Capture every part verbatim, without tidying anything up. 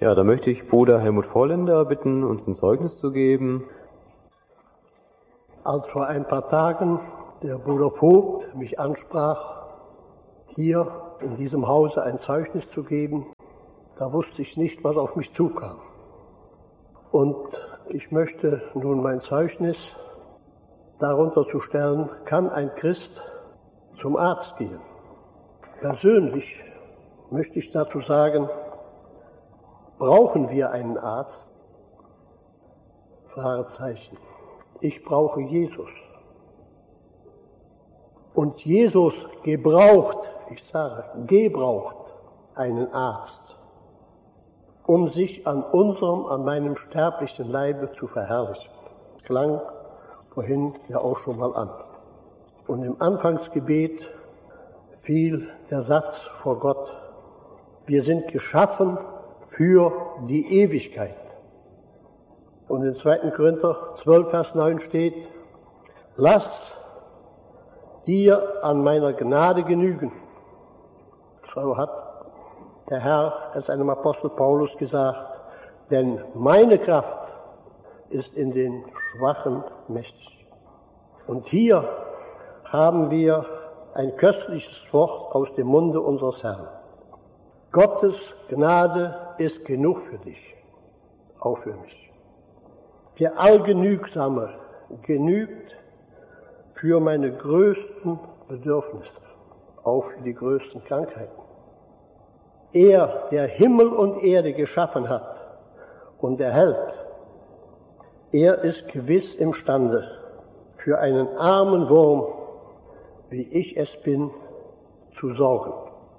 Ja, da möchte ich Bruder Helmut Vorländer bitten, uns ein Zeugnis zu geben. Als vor ein paar Tagen der Bruder Vogt mich ansprach, hier in diesem Hause ein Zeugnis zu geben, da wusste ich nicht, was auf mich zukam. Und ich möchte nun mein Zeugnis darunter zu stellen, kann ein Christ zum Arzt gehen? Persönlich möchte ich dazu sagen, brauchen wir einen Arzt? Fragezeichen. Ich brauche Jesus. Und Jesus gebraucht, ich sage, gebraucht einen Arzt, um sich an unserem, an meinem sterblichen Leibe zu verherrlichen. Das klang vorhin ja auch schon mal an. Und im Anfangsgebet fiel der Satz vor Gott: Wir sind geschaffen für die Ewigkeit. Und in zweiten Korinther zwölf, Vers neun steht: Lass dir an meiner Gnade genügen. So hat der Herr es einem Apostel Paulus gesagt, denn meine Kraft ist in den Schwachen mächtig. Und hier haben wir ein köstliches Wort aus dem Munde unseres Herrn. Gottes Gnade ist genug für dich, auch für mich. Der Allgenügsame genügt für meine größten Bedürfnisse, auch für die größten Krankheiten. Er, der Himmel und Erde geschaffen hat und erhält, er ist gewiss imstande, für einen armen Wurm, wie ich es bin, zu sorgen.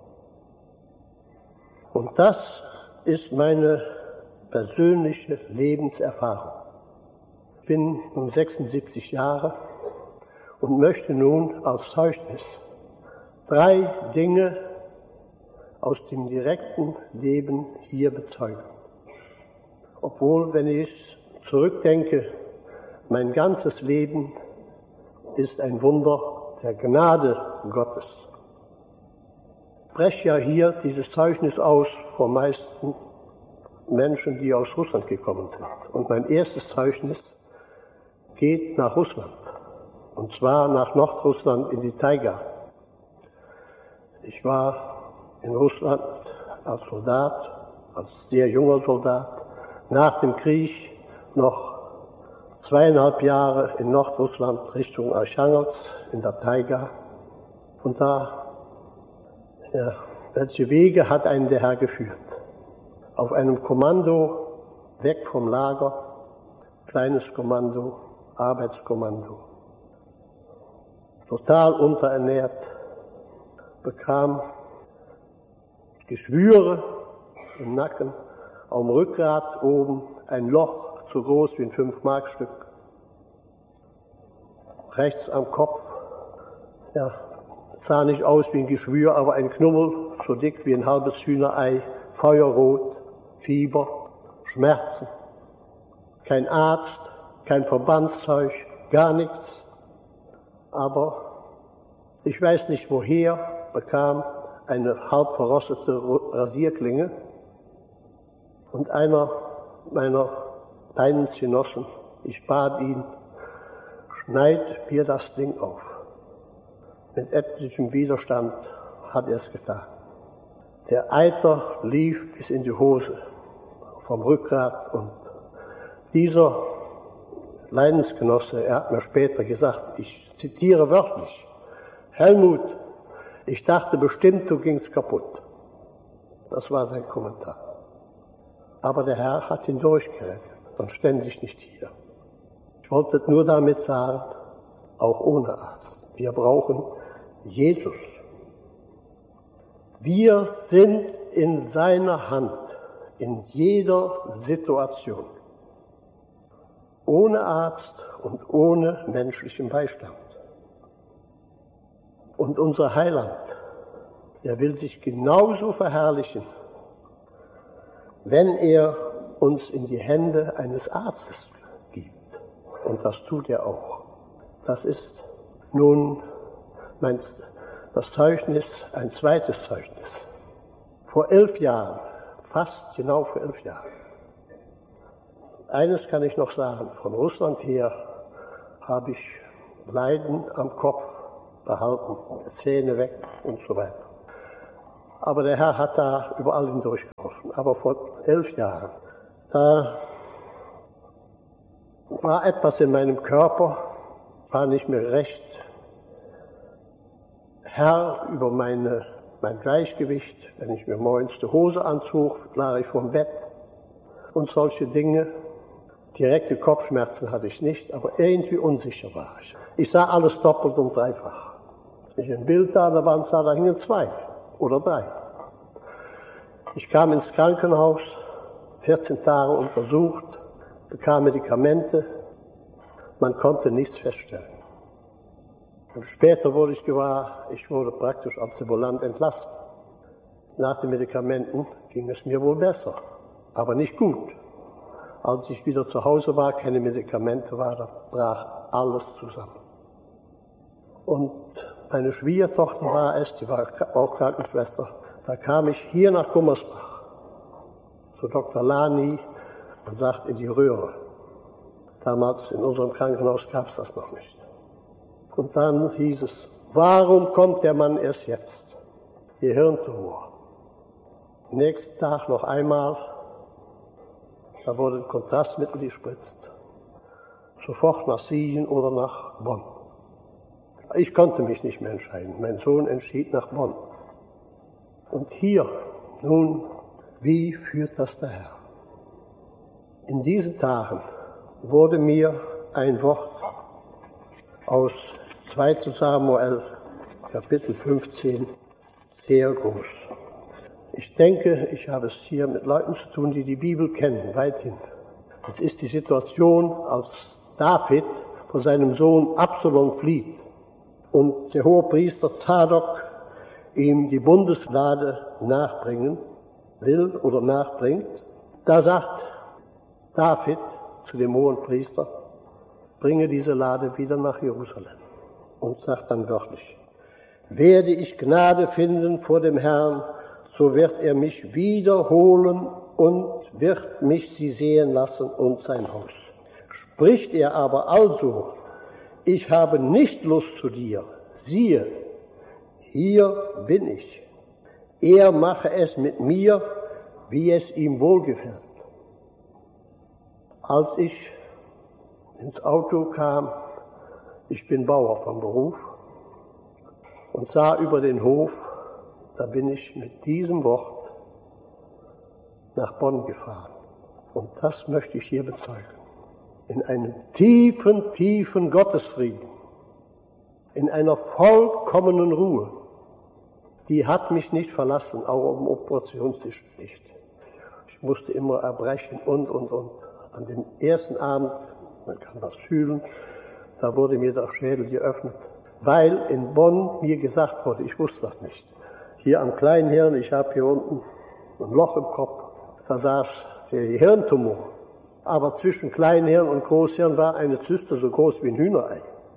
Und das ist meine persönliche Lebenserfahrung. Ich bin nun sechsundsiebzig Jahre und möchte nun als Zeugnis drei Dinge aus dem direkten Leben hier bezeugen. Obwohl, wenn ich zurückdenke, mein ganzes Leben ist ein Wunder der Gnade Gottes. Ich spreche ja hier dieses Zeugnis aus vor meisten Menschen, die aus Russland gekommen sind. Und mein erstes Zeugnis geht nach Russland. Und zwar nach Nordrussland in die Taiga. Ich war in Russland als Soldat, als sehr junger Soldat, nach dem Krieg noch zweieinhalb Jahre in Nordrussland Richtung Archangelsk in der Taiga. Und da, ja, welche Wege hat einen der Herr geführt? Auf einem Kommando weg vom Lager, kleines Kommando, Arbeitskommando, total unterernährt, bekam Geschwüre im Nacken, am Rückgrat oben ein Loch so groß wie ein fünf Mark Stück. Rechts am Kopf, ja, sah nicht aus wie ein Geschwür, aber ein Knubbel, so dick wie ein halbes Hühnerei, feuerrot, Fieber, Schmerzen. Kein Arzt, kein Verbandszeug, gar nichts. Aber ich weiß nicht woher, bekam eine halb verrostete Rasierklinge und einer meiner Leidensgenossen, ich bat ihn, schneid mir das Ding auf. Mit etlichem Widerstand hat er es getan. Der Eiter lief bis in die Hose vom Rückgrat und dieser Leidensgenosse, er hat mir später gesagt, ich zitiere wörtlich: Helmut, ich dachte bestimmt, du gingst kaputt. Das war sein Kommentar. Aber der Herr hat ihn durchgerettet, sonst stände ich nicht hier. Ich wollte nur damit sagen, auch ohne Arzt, wir brauchen Jesus. Wir sind in seiner Hand, in jeder Situation. Ohne Arzt und ohne menschlichen Beistand. Und unser Heiland, der will sich genauso verherrlichen, wenn er uns in die Hände eines Arztes gibt. Und das tut er auch. Das ist nun mein, das Zeugnis, ein zweites Zeugnis. Vor elf Jahren fast genau für elf Jahre. Eines kann ich noch sagen, von Russland her habe ich Leiden am Kopf behalten, Zähne weg und so weiter. Aber der Herr hat da überall hindurchgeholfen. Aber vor elf Jahren, da war etwas in meinem Körper, war nicht mehr recht Herr über meine, mein Gleichgewicht. Wenn ich mir morgens die Hose anzog, lag ich vom Bett und solche Dinge. Direkte Kopfschmerzen hatte ich nicht, aber irgendwie unsicher war ich. Ich sah alles doppelt und dreifach. Wenn ich ein Bild da an der Wand sah, da hingen zwei oder drei. Ich kam ins Krankenhaus, vierzehn Tage untersucht, bekam Medikamente, man konnte nichts feststellen. Und später wurde ich gewahr, ich wurde praktisch ambulant entlassen. Nach den Medikamenten ging es mir wohl besser, aber nicht gut. Als ich wieder zu Hause war, keine Medikamente war, da brach alles zusammen. Und meine Schwiegertochter war es, die war auch Krankenschwester. Da kam ich hier nach Gummersbach zu Doktor Lani, man sagt in die Röhre. Damals in unserem Krankenhaus gab es das noch nicht. Und dann hieß es, warum kommt der Mann erst jetzt? Gehirntumor. Nächsten Tag noch einmal, da wurde ein Kontrastmittel gespritzt. Sofort nach Siegen oder nach Bonn. Ich konnte mich nicht mehr entscheiden. Mein Sohn entschied nach Bonn. Und hier, nun, wie führt das der Herr? In diesen Tagen wurde mir ein Wort aus zweiter Samuel, Kapitel fünfzehn, sehr groß. Ich denke, ich habe es hier mit Leuten zu tun, die die Bibel kennen, weithin. Es ist die Situation, als David vor seinem Sohn Absalom flieht und der Hohepriester Zadok ihm die Bundeslade nachbringen will oder nachbringt. Da sagt David zu dem Hohenpriester, bringe diese Lade wieder nach Jerusalem. Und sagt dann wörtlich, werde ich Gnade finden vor dem Herrn, so wird er mich wiederholen und wird mich sie sehen lassen und sein Haus. Spricht er aber also, ich habe nicht Lust zu dir, siehe, hier bin ich. Er mache es mit mir, wie es ihm wohlgefällt. Als ich ins Auto kam, ich bin Bauer vom Beruf, und sah über den Hof, da bin ich mit diesem Wort nach Bonn gefahren. Und das möchte ich hier bezeugen. In einem tiefen, tiefen Gottesfrieden, in einer vollkommenen Ruhe, die hat mich nicht verlassen, auch am Operationstisch nicht. Ich musste immer erbrechen und, und, und. An dem ersten Abend, man kann das fühlen, da wurde mir der Schädel geöffnet, weil in Bonn mir gesagt wurde, ich wusste das nicht. Hier am Kleinhirn, ich habe hier unten ein Loch im Kopf, da saß der Hirntumor. Aber zwischen Kleinhirn und Großhirn war eine Zyste so groß wie ein Hühnerei.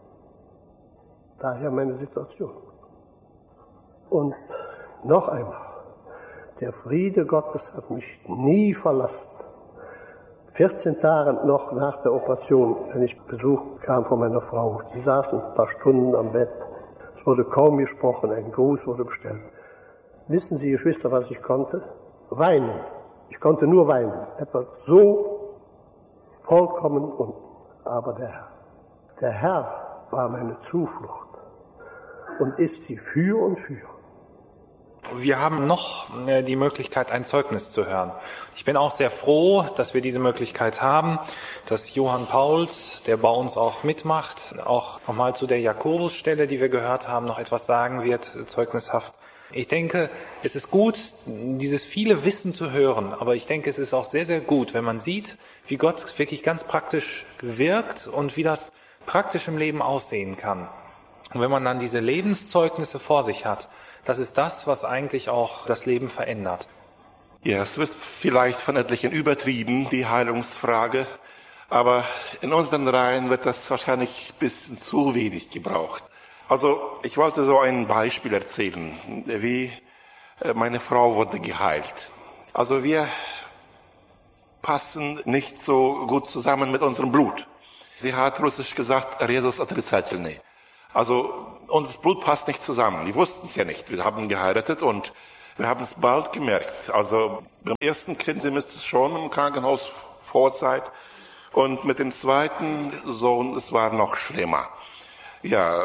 Daher meine Situation. Und noch einmal, der Friede Gottes hat mich nie verlassen. vierzehn Tage noch nach der Operation, wenn ich Besuch kam von meiner Frau, die saßen ein paar Stunden am Bett, es wurde kaum gesprochen, ein Gruß wurde bestellt. Wissen Sie, Geschwister, was ich konnte? Weinen. Ich konnte nur weinen. Etwas so vollkommen unten. Aber der Herr, der Herr war meine Zuflucht und ist sie für und für. Wir haben noch die Möglichkeit, ein Zeugnis zu hören. Ich bin auch sehr froh, dass wir diese Möglichkeit haben, dass Johann Pauls, der bei uns auch mitmacht, auch nochmal zu der Jakobusstelle, die wir gehört haben, noch etwas sagen wird, zeugnishaft. Ich denke, es ist gut, dieses viele Wissen zu hören, aber ich denke, es ist auch sehr, sehr gut, wenn man sieht, wie Gott wirklich ganz praktisch wirkt und wie das praktisch im Leben aussehen kann. Und wenn man dann diese Lebenszeugnisse vor sich hat, das ist das, was eigentlich auch das Leben verändert. Ja, es wird vielleicht von etlichen übertrieben, die Heilungsfrage, aber in unseren Reihen wird das wahrscheinlich ein bisschen zu wenig gebraucht. Also ich wollte so ein Beispiel erzählen, wie meine Frau wurde geheilt. Also wir passen nicht so gut zusammen mit unserem Blut. Sie hat russisch gesagt, Resus отрицательный. Also unser Blut passt nicht zusammen. Die wussten es ja nicht. Wir haben geheiratet und wir haben es bald gemerkt. Also beim ersten Kind, sie müsste schon im Krankenhaus Vorzeit. Und mit dem zweiten Sohn, es war noch schlimmer. Ja,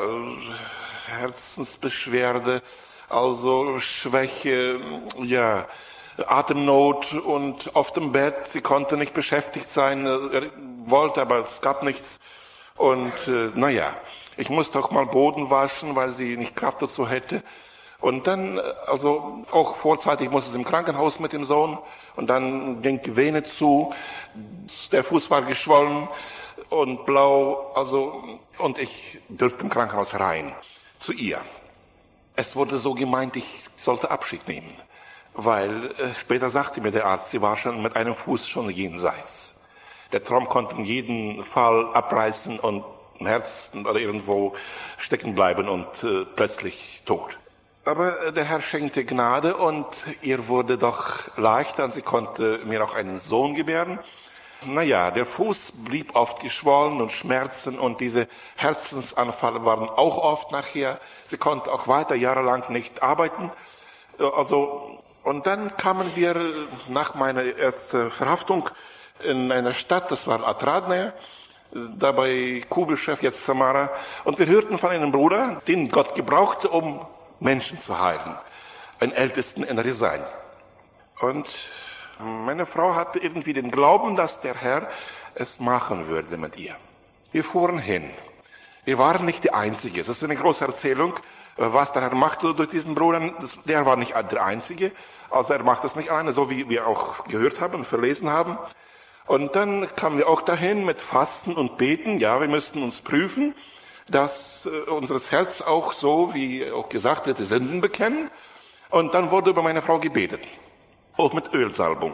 Herzensbeschwerde, also Schwäche, ja, Atemnot und auf dem Bett. Sie konnte nicht beschäftigt sein, er wollte, aber es gab nichts. Und äh, naja, ich musste auch mal Boden waschen, weil sie nicht Kraft dazu hätte. Und dann, also auch vorzeitig musste sie im Krankenhaus mit dem Sohn. Und dann ging die Vene zu, der Fuß war geschwollen und blau, also, und ich durfte im Krankenhaus rein, zu ihr. Es wurde so gemeint, ich sollte Abschied nehmen, weil äh, später sagte mir der Arzt, sie war schon mit einem Fuß schon jenseits. Der Traum konnte in jedem Fall abreißen und im Herzen oder irgendwo stecken bleiben und äh, plötzlich tot. Aber der Herr schenkte Gnade und ihr wurde doch leichter und sie konnte mir auch einen Sohn gebären. Naja, der Fuß blieb oft geschwollen und Schmerzen und diese Herzensanfälle waren auch oft nachher. Sie konnte auch weiter jahrelang nicht arbeiten. Also, und dann kamen wir nach meiner ersten Verhaftung in einer Stadt, das war Atradne, da bei Kubeschew, jetzt Samara. Und wir hörten von einem Bruder, den Gott gebrauchte, um Menschen zu heilen. Einen Ältesten in Resign. Und meine Frau hatte irgendwie den Glauben, dass der Herr es machen würde mit ihr. Wir fuhren hin. Wir waren nicht die Einzige. Es ist eine große Erzählung, was der Herr machte durch diesen Bruder. Der war nicht der Einzige. Also er macht es nicht alleine, so wie wir auch gehört haben und verlesen haben. Und dann kamen wir auch dahin mit Fasten und Beten. Ja, wir müssten uns prüfen, dass äh, unser Herz auch so, wie auch gesagt wird, die Sünden bekennen. Und dann wurde über meine Frau gebetet. Auch mit Ölsalbung.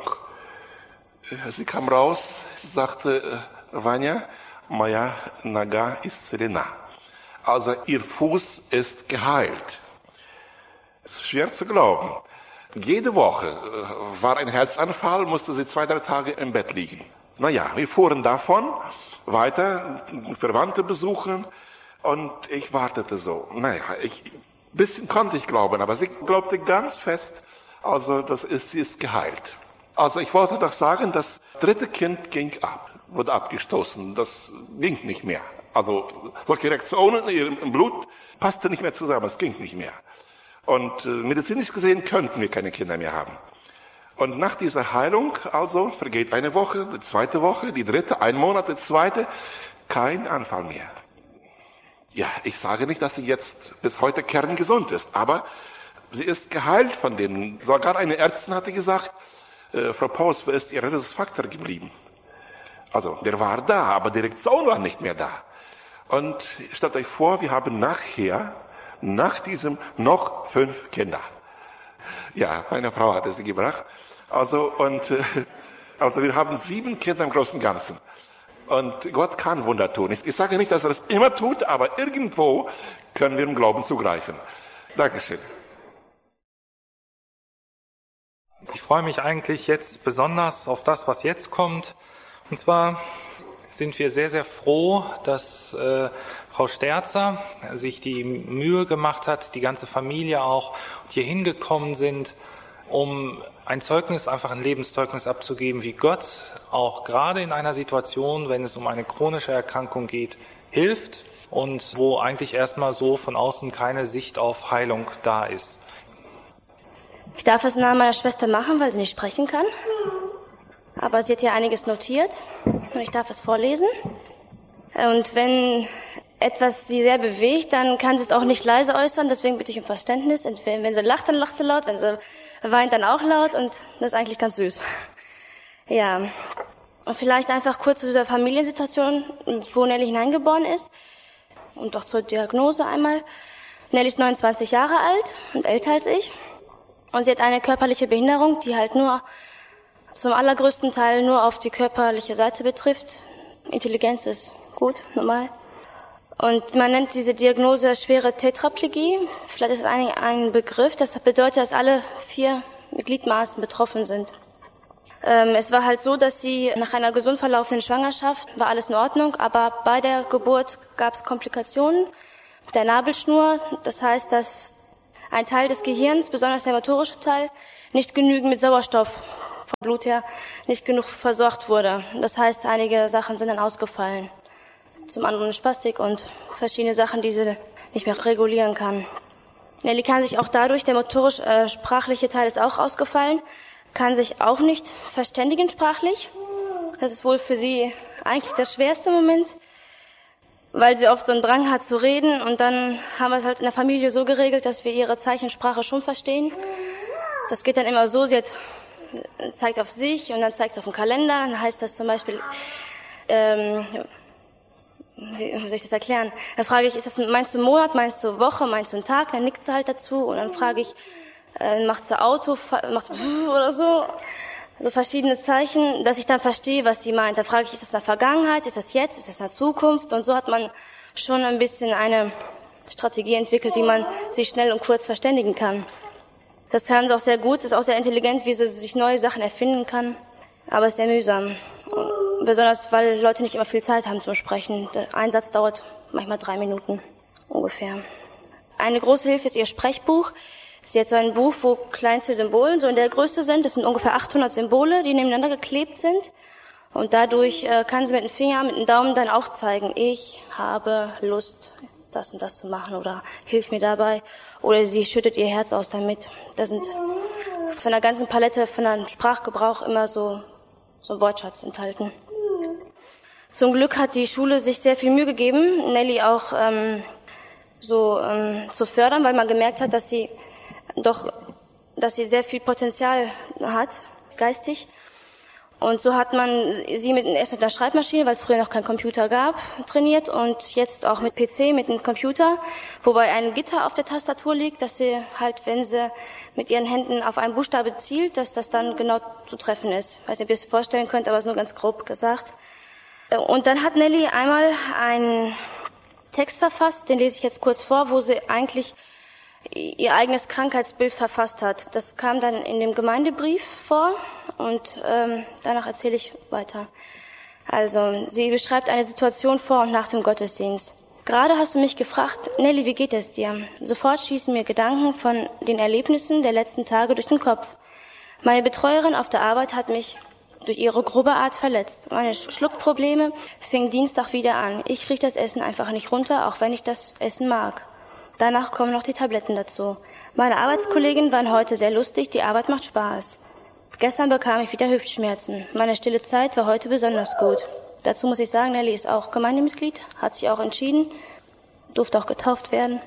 Sie kam raus, sie sagte, Vanya, moja naga исцелена. Also ihr Fuß ist geheilt. Es ist schwer zu glauben. Jede Woche äh, war ein Herzanfall, musste sie zwei, drei Tage im Bett liegen. Naja, wir fuhren davon weiter, Verwandte besuchen und ich wartete so. Naja, ich, ein bisschen konnte ich glauben, aber sie glaubte ganz fest, also das ist, sie ist geheilt. Also ich wollte doch sagen, das dritte Kind ging ab, wurde abgestoßen, das ging nicht mehr. Also solche Reaktionen im Blut passte nicht mehr zusammen, es ging nicht mehr. Und äh, medizinisch gesehen könnten wir keine Kinder mehr haben. Und nach dieser Heilung, also vergeht eine Woche, die zweite Woche, die dritte, ein Monat, die zweite, kein Anfall mehr. Ja, ich sage nicht, dass sie jetzt bis heute kerngesund ist, aber sie ist geheilt von denen. Sogar eine Ärztin hatte gesagt, äh, Frau Paus, wo ist Ihr Rhesusfaktor geblieben? Also, der war da, aber die Reaktion war nicht mehr da. Und stellt euch vor, wir haben nachher, nach diesem, noch fünf Kinder. Ja, meine Frau hatte sie gebracht. Also, und, äh, also wir haben sieben Kinder im Großen und Ganzen. Und Gott kann Wunder tun. Ich, ich sage nicht, dass er das immer tut, aber irgendwo können wir im Glauben zugreifen. Dankeschön. Ich freue mich eigentlich jetzt besonders auf das, was jetzt kommt. Und zwar sind wir sehr, sehr froh, dass äh, Frau Sterzer sich die Mühe gemacht hat, die ganze Familie auch, und hier hingekommen sind, um ein Zeugnis, einfach ein Lebenszeugnis abzugeben, wie Gott auch gerade in einer Situation, wenn es um eine chronische Erkrankung geht, hilft und wo eigentlich erstmal so von außen keine Sicht auf Heilung da ist. Ich darf es im Namen meiner Schwester machen, weil sie nicht sprechen kann. Aber sie hat hier einiges notiert und ich darf es vorlesen. Und wenn etwas sie sehr bewegt, dann kann sie es auch nicht leise äußern, deswegen bitte ich um Verständnis. Und wenn, wenn sie lacht, dann lacht sie laut, wenn sie weint, dann auch laut und das ist eigentlich ganz süß. Ja, und vielleicht einfach kurz zu dieser Familiensituation, wo Nelly hineingeboren ist und auch zur Diagnose einmal. Nelly ist neunundzwanzig Jahre alt und älter als ich und sie hat eine körperliche Behinderung, die halt nur zum allergrößten Teil nur auf die körperliche Seite betrifft. Intelligenz ist gut, normal. Und man nennt diese Diagnose schwere Tetraplegie. Vielleicht ist es ein, ein Begriff. Das bedeutet, dass alle vier Gliedmaßen betroffen sind. Ähm, es war halt so, dass sie nach einer gesund verlaufenden Schwangerschaft war alles in Ordnung, aber bei der Geburt gab es Komplikationen mit der Nabelschnur. Das heißt, dass ein Teil des Gehirns, besonders der motorische Teil, nicht genügend mit Sauerstoff vom Blut her nicht genug versorgt wurde. Das heißt, einige Sachen sind dann ausgefallen. Zum anderen eine Spastik und verschiedene Sachen, die sie nicht mehr regulieren kann. Nelly kann sich auch dadurch, der motorisch-sprachliche äh, Teil ist auch ausgefallen, kann sich auch nicht verständigen sprachlich. Das ist wohl für sie eigentlich der schwerste Moment, weil sie oft so einen Drang hat zu reden. Und dann haben wir es halt in der Familie so geregelt, dass wir ihre Zeichensprache schon verstehen. Das geht dann immer so, sie hat, zeigt auf sich und dann zeigt sie auf den Kalender. Dann heißt das zum Beispiel, ähm, wie, wie soll ich das erklären? Dann frage ich, ist das, meinst du Monat, meinst du Woche, meinst du einen Tag? Dann nickt sie halt dazu und dann frage ich, äh, macht sie Auto, macht oder so. So verschiedene Zeichen, dass ich dann verstehe, was sie meint. Da frage ich, ist das in der Vergangenheit, ist das jetzt, ist das in der Zukunft? Und so hat man schon ein bisschen eine Strategie entwickelt, wie man sich schnell und kurz verständigen kann. Das kann sie auch sehr gut, ist auch sehr intelligent, wie sie sich neue Sachen erfinden kann. Aber es ist sehr mühsam. Und besonders, weil Leute nicht immer viel Zeit haben zum Sprechen. Der Einsatz dauert manchmal drei Minuten ungefähr. Eine große Hilfe ist ihr Sprechbuch. Sie hat so ein Buch, wo kleinste Symbole so in der Größe sind. Das sind ungefähr achthundert Symbole, die nebeneinander geklebt sind. Und dadurch äh, kann sie mit dem Finger, mit dem Daumen dann auch zeigen, ich habe Lust, das und das zu machen oder hilf mir dabei. Oder sie schüttet ihr Herz aus damit. Da sind von der ganzen Palette, von einem Sprachgebrauch immer so, so ein Wortschatz enthalten. Zum Glück hat die Schule sich sehr viel Mühe gegeben, Nelly auch ähm, so ähm, zu fördern, weil man gemerkt hat, dass sie doch, dass sie sehr viel Potenzial hat, geistig. Und so hat man sie mit, erst mit einer Schreibmaschine, weil es früher noch keinen Computer gab, trainiert und jetzt auch mit P C, mit einem Computer, wobei ein Gitter auf der Tastatur liegt, dass sie halt, wenn sie mit ihren Händen auf einen Buchstabe zielt, dass das dann genau zu treffen ist. Ich weiß nicht, ob ihr es vorstellen könnt, aber es ist nur ganz grob gesagt. Und dann hat Nelly einmal einen Text verfasst, den lese ich jetzt kurz vor, wo sie eigentlich ihr eigenes Krankheitsbild verfasst hat. Das kam dann in dem Gemeindebrief vor und ähm, danach erzähle ich weiter. Also, sie beschreibt eine Situation vor und nach dem Gottesdienst. Gerade hast du mich gefragt, Nelly, wie geht es dir? Sofort schießen mir Gedanken von den Erlebnissen der letzten Tage durch den Kopf. Meine Betreuerin auf der Arbeit hat mich durch ihre grobe Art verletzt. Meine Schluckprobleme fingen Dienstag wieder an. Ich kriege das Essen einfach nicht runter, auch wenn ich das Essen mag. Danach kommen noch die Tabletten dazu. Meine Arbeitskollegen waren heute sehr lustig, die Arbeit macht Spaß. Gestern bekam ich wieder Hüftschmerzen. Meine stille Zeit war heute besonders gut. Dazu muss ich sagen, Nelly ist auch Gemeindemitglied, hat sich auch entschieden, durfte auch getauft werden.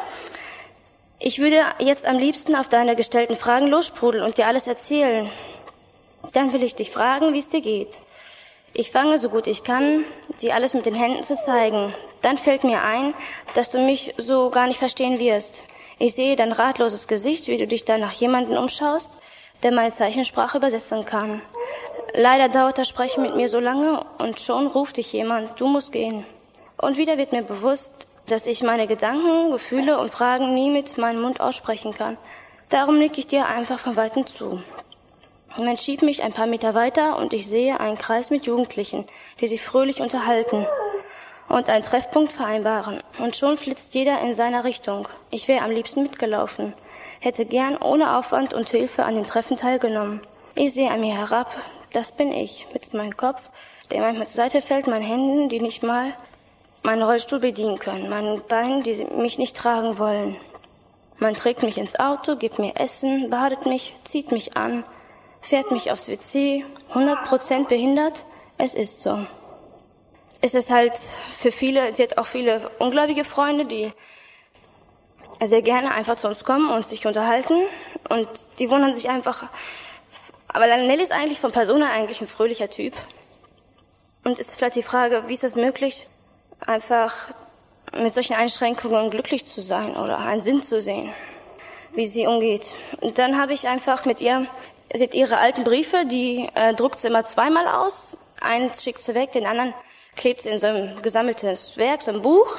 Ich würde jetzt am liebsten auf deine gestellten Fragen lossprudeln und dir alles erzählen. Dann will ich dich fragen, wie es dir geht. Ich fange, so gut ich kann, dir alles mit den Händen zu zeigen. Dann fällt mir ein, dass du mich so gar nicht verstehen wirst. Ich sehe dein ratloses Gesicht, wie du dich dann nach jemandem umschaust, der meine Zeichensprache übersetzen kann. Leider dauert das Sprechen mit mir so lange und schon ruft dich jemand, du musst gehen. Und wieder wird mir bewusst, dass ich meine Gedanken, Gefühle und Fragen nie mit meinem Mund aussprechen kann. Darum nicke ich dir einfach von Weitem zu. Man schiebt mich ein paar Meter weiter und ich sehe einen Kreis mit Jugendlichen, die sich fröhlich unterhalten und einen Treffpunkt vereinbaren. Und schon flitzt jeder in seiner Richtung. Ich wäre am liebsten mitgelaufen, hätte gern ohne Aufwand und Hilfe an den Treffen teilgenommen. Ich sehe an mir herab, das bin ich, mit meinem Kopf, der manchmal zur Seite fällt, meinen Händen, die nicht mal meinen Rollstuhl bedienen können, meinen Beinen, die mich nicht tragen wollen. Man trägt mich ins Auto, gibt mir Essen, badet mich, zieht mich an, fährt mich aufs W C, hundert Prozent behindert, es ist so. Es ist halt für viele, sie hat auch viele ungläubige Freunde, die sehr gerne einfach zu uns kommen und sich unterhalten und die wundern sich einfach, aber Nelly ist eigentlich von Person her eigentlich ein fröhlicher Typ und ist vielleicht die Frage, wie ist das möglich, einfach mit solchen Einschränkungen glücklich zu sein oder einen Sinn zu sehen, wie sie umgeht. Und dann habe ich einfach mit ihr, sie hat ihre alten Briefe, die äh, druckt sie immer zweimal aus. Einen schickt sie weg, den anderen klebt sie in so ein gesammeltes Werk, so ein Buch.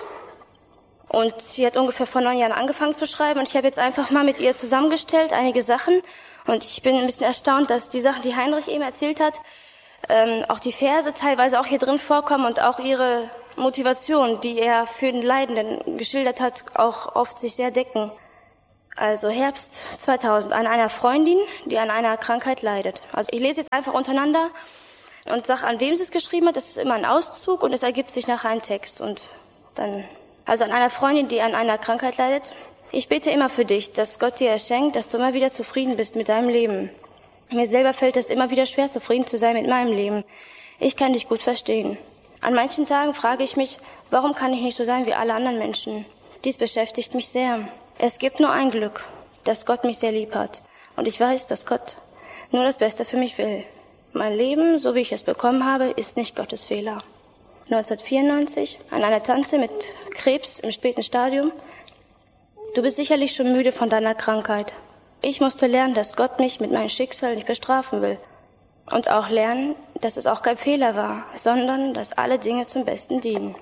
Und sie hat ungefähr vor neun Jahren angefangen zu schreiben. Und ich habe jetzt einfach mal mit ihr zusammengestellt, einige Sachen, Und ich bin ein bisschen erstaunt, dass die Sachen, die Heinrich eben erzählt hat, ähm, auch die Verse teilweise auch hier drin vorkommen und auch ihre Motivation, die er für den Leidenden geschildert hat, auch oft sich sehr decken. Also Herbst zweitausend, an einer Freundin, die an einer Krankheit leidet. Also ich lese jetzt einfach untereinander und sage, an wem sie es geschrieben hat. Das ist immer ein Auszug und es ergibt sich nachher ein Text. Und dann, also an einer Freundin, die an einer Krankheit leidet. Ich bete immer für dich, dass Gott dir schenkt, dass du immer wieder zufrieden bist mit deinem Leben. Mir selber fällt es immer wieder schwer, zufrieden zu sein mit meinem Leben. Ich kann dich gut verstehen. An manchen Tagen frage ich mich, warum kann ich nicht so sein wie alle anderen Menschen? Dies beschäftigt mich sehr. Es gibt nur ein Glück, dass Gott mich sehr lieb hat. Und ich weiß, dass Gott nur das Beste für mich will. Mein Leben, so wie ich es bekommen habe, ist nicht Gottes Fehler. neunzehnhundertvierundneunzig, an einer Tante mit Krebs im späten Stadium. Du bist sicherlich schon müde von deiner Krankheit. Ich musste lernen, dass Gott mich mit meinem Schicksal nicht bestrafen will. Und auch lernen, dass es auch kein Fehler war, sondern dass alle Dinge zum Besten dienen.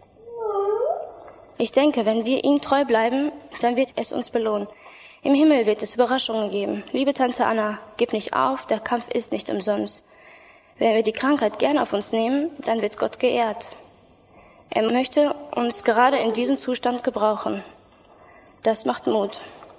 Ich denke, wenn wir ihm treu bleiben, dann wird es uns belohnen. Im Himmel wird es Überraschungen geben. Liebe Tante Anna, gib nicht auf, der Kampf ist nicht umsonst. Wenn wir die Krankheit gern auf uns nehmen, dann wird Gott geehrt. Er möchte uns gerade in diesem Zustand gebrauchen. Das macht Mut.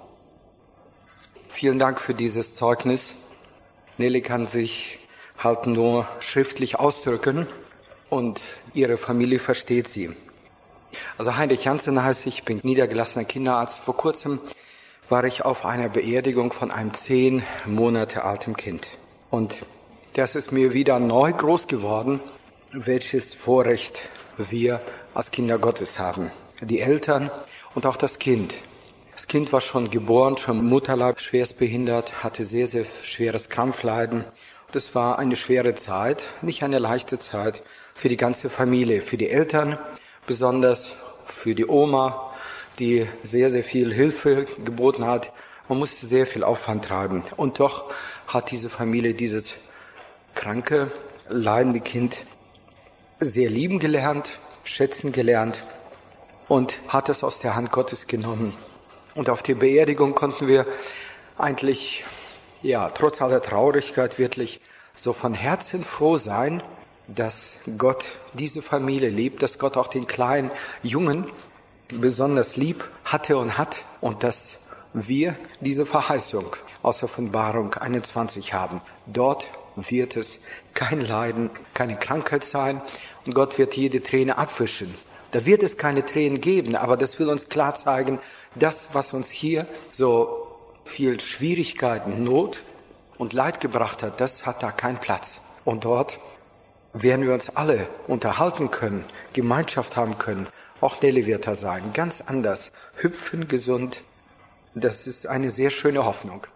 Vielen Dank für dieses Zeugnis. Nelly kann sich halt nur schriftlich ausdrücken und ihre Familie versteht sie. Also Heinrich Jansen heißt ich, bin niedergelassener Kinderarzt. Vor kurzem war ich auf einer Beerdigung von einem zehn Monate alten Kind. Und das ist mir wieder neu groß geworden, welches Vorrecht wir als Kinder Gottes haben. Die Eltern und auch das Kind. Das Kind war schon geboren, schon im Mutterleib schwerst behindert, hatte sehr, sehr schweres Krampfleiden. Das war eine schwere Zeit, nicht eine leichte Zeit für die ganze Familie, für die Eltern, besonders für die Oma, die sehr, sehr viel Hilfe geboten hat. Man musste sehr viel Aufwand treiben. Und doch hat diese Familie dieses kranke, leidende Kind sehr lieben gelernt, schätzen gelernt und hat es aus der Hand Gottes genommen. Und auf der Beerdigung konnten wir eigentlich, ja, trotz aller Traurigkeit wirklich so von Herzen froh sein, dass Gott diese Familie liebt, dass Gott auch den kleinen Jungen besonders lieb hatte und hat und dass wir diese Verheißung aus Offenbarung einundzwanzig haben. Dort wird es kein Leiden, keine Krankheit sein und Gott wird jede Träne abwischen. Da wird es keine Tränen geben, aber das will uns klar zeigen, das, was uns hier so viel Schwierigkeiten, Not und Leid gebracht hat, das hat da keinen Platz. Und dort werden wir uns alle unterhalten können, Gemeinschaft haben können. Auch Nelly wird da sein, ganz anders, hüpfen, gesund. Das ist eine sehr schöne Hoffnung.